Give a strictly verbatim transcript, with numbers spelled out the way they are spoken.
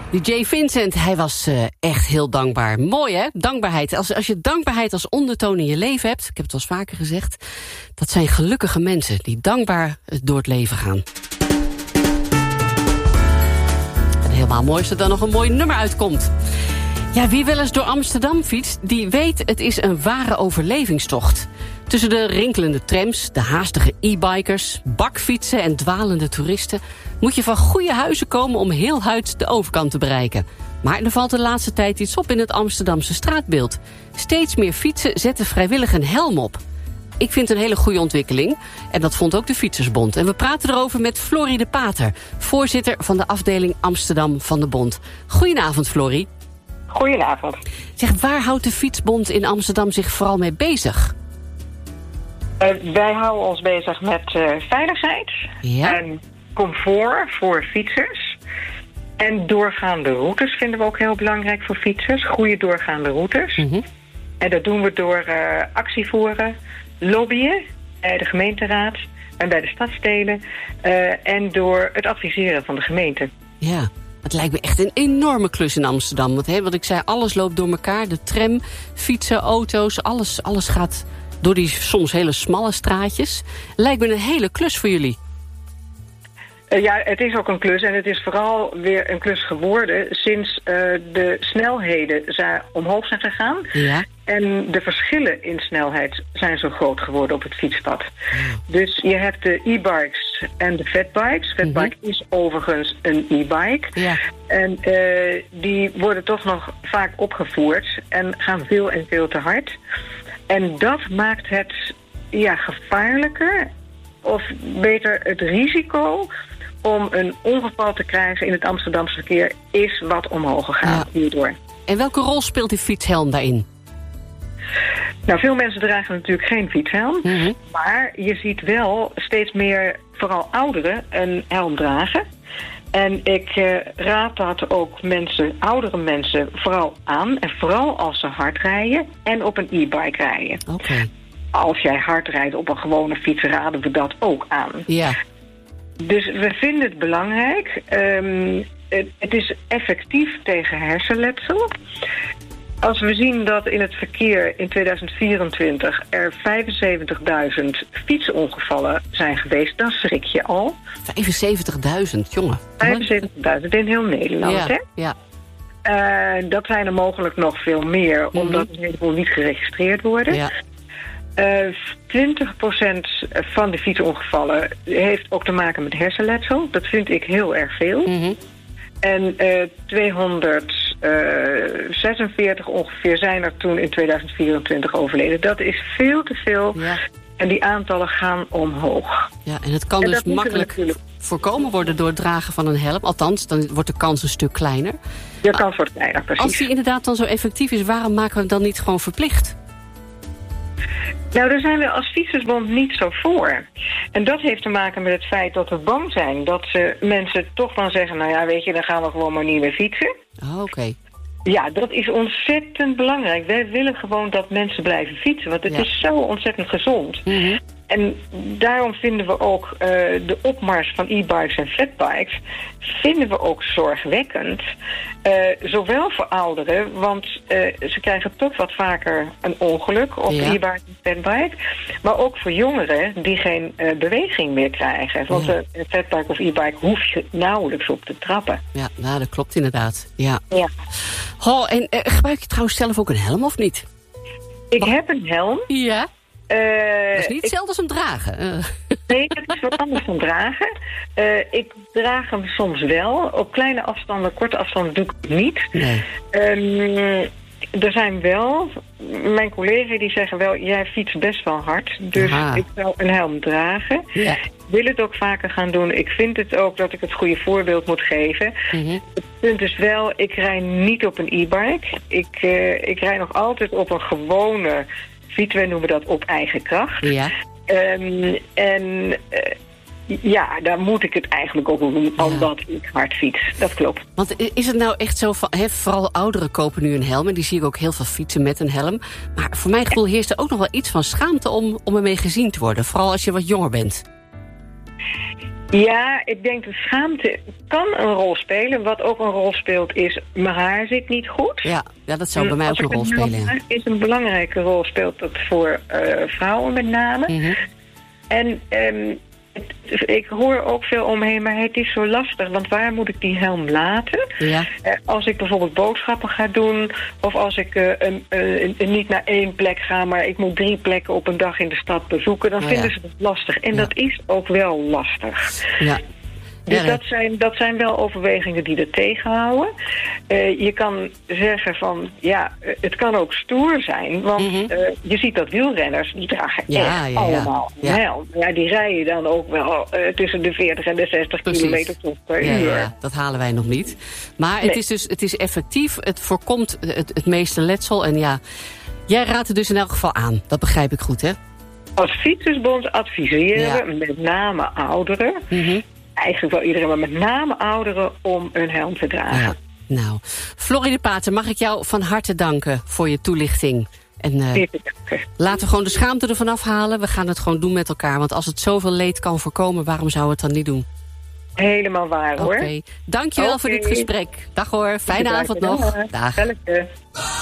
Die Jay Vincent, hij was uh, echt heel dankbaar. Mooi, hè? Dankbaarheid. Als, als je dankbaarheid als ondertoon in je leven hebt... ik heb het al eens vaker gezegd... dat zijn gelukkige mensen die dankbaar door het leven gaan. En helemaal mooi is er dan nog een mooi nummer uitkomt. Ja, wie wel eens door Amsterdam fietst... die weet het is een ware overlevingstocht. Tussen de rinkelende trams, de haastige e-bikers... bakfietsen en dwalende toeristen... moet je van goede huizen komen om heel huid de overkant te bereiken. Maar er valt de laatste tijd iets op in het Amsterdamse straatbeeld. Steeds meer fietsen zetten vrijwillig een helm op. Ik vind het een hele goede ontwikkeling. En dat vond ook de Fietsersbond. En we praten erover met Florie de Pater... voorzitter van de afdeling Amsterdam van de Bond. Goedenavond, Florie. Goedenavond. Zeg, waar houdt de Fietsbond in Amsterdam zich vooral mee bezig? Uh, wij houden ons bezig met uh, veiligheid ja? en comfort voor fietsers. En doorgaande routes vinden we ook heel belangrijk voor fietsers. Goede doorgaande routes. Mm-hmm. En dat doen we door uh, actie voeren, lobbyen bij de gemeenteraad en bij de stadsdelen. Uh, en door het adviseren van de gemeente. Ja. Het lijkt me echt een enorme klus in Amsterdam. Want hè, wat ik zei, alles loopt door elkaar. De tram, fietsen, auto's, alles, alles gaat door die soms hele smalle straatjes. Lijkt me een hele klus voor jullie. Uh, ja, het is ook een klus. En het is vooral weer een klus geworden sinds uh, de snelheden zijn omhoog zijn gegaan. Ja. En de verschillen in snelheid zijn zo groot geworden op het fietspad. Oh. Dus je hebt de e-bikes en de fatbikes. Fatbike mm-hmm. is overigens een e-bike. Ja. En uh, die worden toch nog vaak opgevoerd en gaan veel en veel te hard. En dat maakt het ja, gevaarlijker, of beter het risico om een ongeval te krijgen in het Amsterdamse verkeer is wat omhoog gegaan ja. hierdoor. En welke rol speelt die fietshelm daarin? Nou, veel mensen dragen natuurlijk geen fietshelm. Mm-hmm. Maar je ziet wel steeds meer, vooral ouderen, een helm dragen. En ik uh, raad dat ook mensen, oudere mensen, vooral aan. En vooral als ze hard rijden en op een e-bike rijden. Okay. Als jij hard rijdt op een gewone fiets, raden we dat ook aan. Ja. Dus we vinden het belangrijk. Um, het, het is effectief tegen hersenletsel. Als we zien dat in het verkeer in tweeduizend vierentwintig er vijfenzeventigduizend fietsongevallen zijn geweest, dan schrik je al. vijfenzeventigduizend, jongen. vijfenzeventigduizend in heel Nederland, ja, hè? Ja. Uh, dat zijn er mogelijk nog veel meer, mm-hmm. omdat een heleboel niet geregistreerd worden. Ja. Uh, twintig procent van de fietsongevallen heeft ook te maken met hersenletsel. Dat vind ik heel erg veel. Mm-hmm. En uh, tweehonderdzesenveertig ongeveer zijn er toen in tweeduizend vierentwintig overleden. Dat is veel te veel. Ja. En die aantallen gaan omhoog. Ja, en het kan en dus makkelijk natuurlijk voorkomen worden door het dragen van een helm. Althans, dan wordt de kans een stuk kleiner. De kans wordt kleiner, precies. Als die inderdaad dan zo effectief is, waarom maken we het dan niet gewoon verplicht? Nou, daar zijn we als Fietsersbond niet zo voor. En dat heeft te maken met het feit dat we bang zijn dat ze mensen toch dan zeggen, nou ja, weet je, dan gaan we gewoon maar niet meer fietsen. Oh, oké. Okay. Ja, dat is ontzettend belangrijk. Wij willen gewoon dat mensen blijven fietsen, want het ja. is zo ontzettend gezond. Mm-hmm. En daarom vinden we ook uh, de opmars van e-bikes en fatbikes vinden we ook zorgwekkend. Uh, zowel voor ouderen, want uh, ze krijgen toch wat vaker een ongeluk op ja. e-bike en fatbike. Maar ook voor jongeren die geen uh, beweging meer krijgen. Want ja. een fatbike of e-bike hoef je nauwelijks op te trappen. Ja, nou, dat klopt inderdaad. Ja. ja. Oh, en uh, gebruik je trouwens zelf ook een helm of niet? Ik oh. heb een helm. Ja. Uh, dat is niet hetzelfde als hem dragen. Uh. Nee, het is wat anders dan dragen. Uh, ik draag hem soms wel. Op kleine afstanden, korte afstanden doe ik het niet. Nee. Um, er zijn wel, mijn collega's die zeggen wel, jij fietst best wel hard. Dus Aha. ik zou een helm dragen. Ja. Ik wil het ook vaker gaan doen. Ik vind het ook dat ik het goede voorbeeld moet geven. Mm-hmm. Het punt is wel, ik rij niet op een e-bike. Ik, uh, ik rij nog altijd op een gewone fiets. Wij noemen dat op eigen kracht. Ja. Um, en uh, ja, daar moet ik het eigenlijk ook doen, ja. omdat ik hard fiets. Dat klopt. Want is het nou echt zo van, he, vooral ouderen kopen nu een helm, en die zie ik ook heel veel fietsen met een helm. Maar voor mijn gevoel heerst er ook nog wel iets van schaamte om, om ermee gezien te worden. Vooral als je wat jonger bent. Ja, ik denk dat schaamte kan een rol spelen. Wat ook een rol speelt is, mijn haar zit niet goed. Ja, ja dat zou bij mij ook een rol spelen. Ja. Is een belangrijke rol speelt dat voor uh, vrouwen met name. Mm-hmm. En um, het, ik hoor ook veel omheen, maar het is zo lastig. Want waar moet ik die helm laten? Ja. Uh, als ik bijvoorbeeld boodschappen ga doen, of als ik uh, um, uh, niet naar één plek ga, maar ik moet drie plekken op een dag in de stad bezoeken, dan oh, vinden ja. ze het lastig. En ja. dat is ook wel lastig. Ja. Dus dat zijn, dat zijn wel overwegingen die er tegenhouden. Uh, je kan zeggen van, ja, het kan ook stoer zijn. Want mm-hmm. uh, je ziet dat wielrenners, die dragen ja, echt ja, allemaal ja. een helm. Ja, die rijden dan ook wel uh, tussen de veertig en de zestig Precies. kilometer per ja, uur. Ja, dat halen wij nog niet. Maar nee. het is dus het is effectief, het voorkomt het, het meeste letsel. En ja, jij raadt het dus in elk geval aan. Dat begrijp ik goed, hè? Als Fietsersbond adviseren ja. we met name ouderen... Mm-hmm. Eigenlijk wel iedereen, maar met name ouderen, om een helm te dragen. Ja. Nou, Florie de Pater, mag ik jou van harte danken voor je toelichting. En uh, laten we gewoon de schaamte ervan afhalen. We gaan het gewoon doen met elkaar. Want als het zoveel leed kan voorkomen, waarom zou het dan niet doen? Helemaal waar, hoor. Oké, okay. Dankjewel okay. voor dit gesprek. Dag hoor, fijne avond nog. Dag. Dag.